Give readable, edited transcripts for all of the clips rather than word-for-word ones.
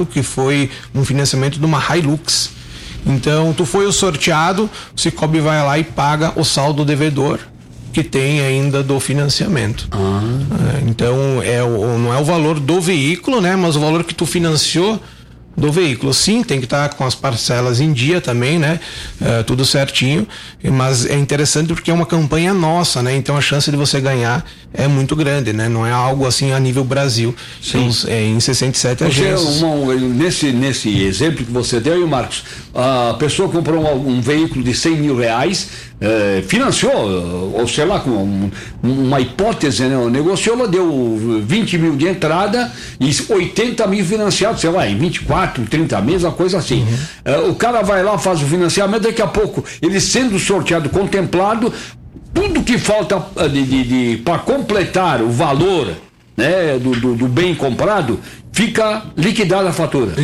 passado, que foi um financiamento de uma Hilux. Então, tu foi o sorteado, o Cicobi vai lá e paga o saldo devedor que tem ainda do financiamento. Então, não é o valor do veículo, né? Mas o valor que tu financiou do veículo. Sim, tem que estar com as parcelas em dia também, né? Tudo certinho, mas é interessante porque é uma campanha nossa, né? Então a chance de você ganhar é muito grande, né? Não é algo assim a nível Brasil. Então, em 67 agências. Nesse exemplo que você deu, e Marcos, a pessoa comprou um veículo de R$100.000, financiou, ou sei lá, com uma hipótese, né? Negociou, ela deu 20 mil de entrada e 80 mil financiado, sei lá, em 24, 30 meses, uma coisa assim. O cara vai lá, faz o financiamento, daqui a pouco, ele sendo sorteado, contemplado, tudo que falta para completar o valor, né, do bem comprado, fica liquidada a fatura.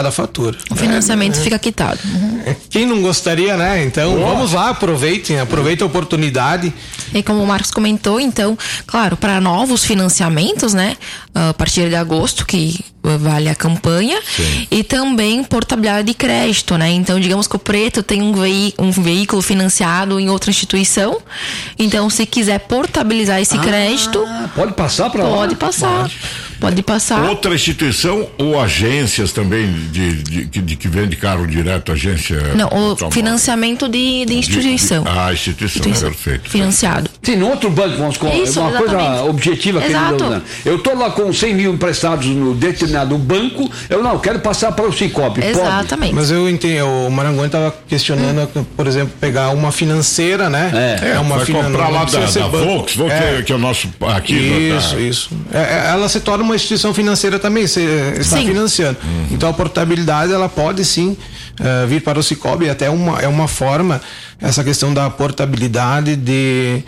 O financiamento fica quitado. Quem não gostaria, né? Então, vamos lá, aproveitem a oportunidade. E como o Marcos comentou, então, claro, para novos financiamentos, né? A partir de agosto, que vale a campanha. Sim. E também portabilidade de crédito, né? Então, digamos que o Preto tem um veículo financiado em outra instituição. Então, se quiser portabilizar esse crédito... Pode passar para lá? Pode passar. Outra instituição ou agências também que vende carro direto, agência? Não, o financiamento de instituição. Instituição, perfeito. Financiado. Sim, no outro banco, vamos com uma coisa objetiva. Exato. Eu estou lá com 100 mil emprestados no determinado banco, eu quero passar para o Cicobi. Exatamente. Mas eu entendo, o Marangoni estava questionando, por exemplo, pegar uma financeira, né? Vai comprar lá da Volks, que é o nosso aqui. Isso. Ela se torna uma instituição financeira também, você está financiando. Então a portabilidade, ela pode sim vir para o Cicobi, até é uma forma, essa questão da portabilidade de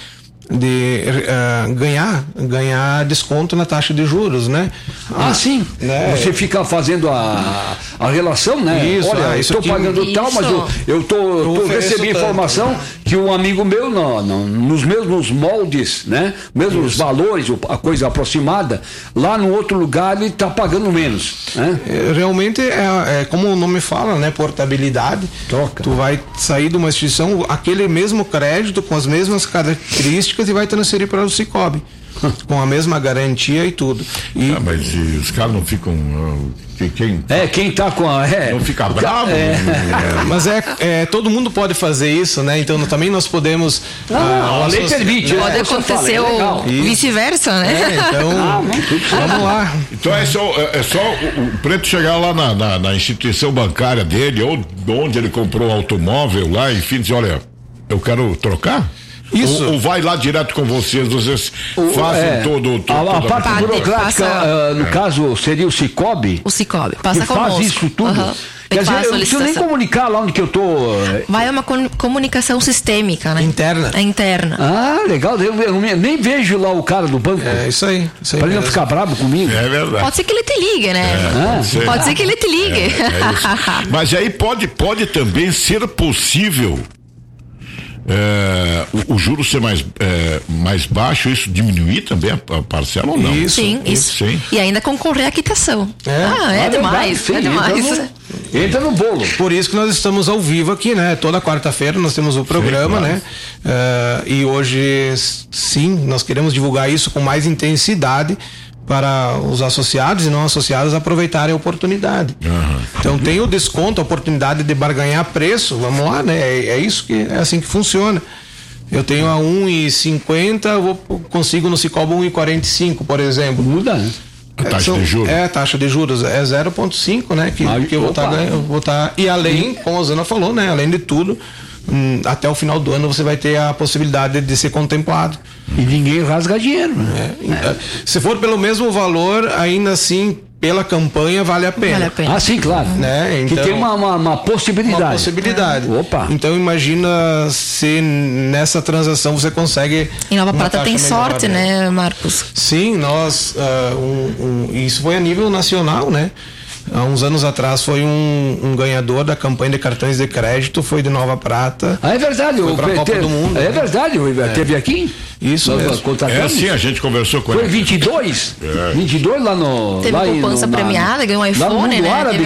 ganhar desconto na taxa de juros, né? Sim. Né? Você fica fazendo a relação, né? Isso, olha, eu estou pagando tal, mas eu recebi informação que um amigo meu, nos mesmos moldes, né? Mesmos valores, a coisa aproximada, lá no outro lugar ele está pagando menos, né? Realmente é como o nome fala, né? Portabilidade. Troca. Tu vai sair de uma instituição, aquele mesmo crédito com as mesmas características e vai transferir para o Cicobi com a mesma garantia e tudo. Mas os caras não ficam... Quem tá com a... não fica bravo? Mas todo mundo pode fazer isso, né? Então também nós podemos... a lei permite. Pode acontecer o vice-versa, né? Então, vamos lá. Então é só o Preto chegar lá na instituição bancária dele, ou onde ele comprou o automóvel lá, enfim, dizer, olha, eu quero trocar? Isso. Ou vai lá direto com vocês fazem todo a parte burocrática, no caso, seria o Cicobi? O Cicobi, passa conosco. Faz isso tudo. Quer dizer, eu não preciso nem comunicar lá onde que eu tô. Vai uma comunicação sistêmica, né? Interna. Legal. Eu nem vejo lá o cara do banco. Isso aí. Pra ele não ficar bravo comigo. É verdade. Pode ser que ele te ligue, né? Pode ser que ele te ligue. Isso. Mas aí pode também ser possível o juro ser mais baixo, isso diminuir também a parcela ou não? Isso. Sim. E ainda concorrer à quitação. Demais. Entra no bolo. Por isso que nós estamos ao vivo aqui, né? Toda quarta-feira nós temos o programa, né? E hoje, sim, nós queremos divulgar isso com mais intensidade para os associados e não associados aproveitarem a oportunidade. Então tem o desconto, a oportunidade de barganhar preço, vamos lá, né? É assim que funciona. Eu tenho a 1,50, consigo no Cicobi 1,45, por exemplo. Muda, né? A taxa de juros? A taxa de juros é 0,5, né? Que eu vou estar. E além, como a Zana falou, né? Além de tudo, até o final do ano você vai ter a possibilidade de ser contemplado. E ninguém rasga dinheiro, né? Se for pelo mesmo valor, ainda assim, pela campanha, vale a pena. Sim, claro. Né? Então, que tem uma possibilidade. Uma possibilidade. Opa. Então imagina se nessa transação você consegue. Em Nova Prata tem sorte, né, Marcos? Sim, nós isso foi a nível nacional, né? Há uns anos atrás foi um ganhador da campanha de cartões de crédito, foi de Nova Prata. É verdade, foi pra Copa do Mundo. É verdade, teve aqui? Isso mesmo. Sim, a gente conversou com ele. Foi 22? 22 lá no... Teve poupança premiada, ganhou um iPhone, né?